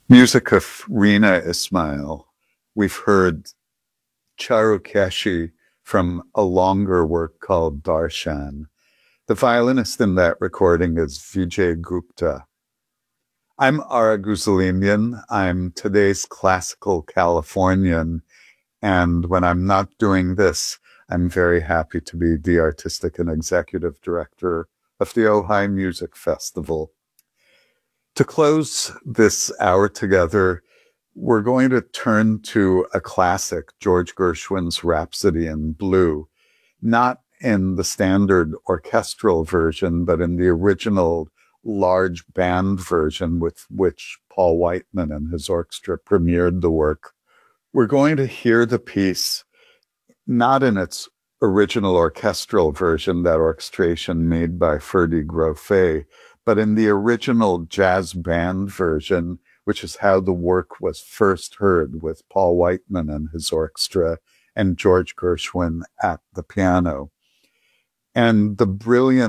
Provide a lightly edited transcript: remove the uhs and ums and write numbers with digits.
Music of Rina Ismail. We've heard Charukeshi from a longer work called Darshan. The violinist in that recording is Vijay Gupta. I'm Ara Guzalimian. I'm today's classical Californian. And when I'm not doing this, I'm very happy to be the artistic and executive director of the Ojai Music Festival. To close this hour together, we're going to turn to a classic, George Gershwin's Rhapsody in Blue, not in the standard orchestral version, but in the original large band version with which Paul Whiteman and his orchestra premiered the work. We're going to hear the piece not in its original orchestral version, that orchestration made by Ferdy Grofé, but in the original jazz band version, which is how the work was first heard, with Paul Whiteman and his orchestra and George Gershwin at the piano. And the brilliant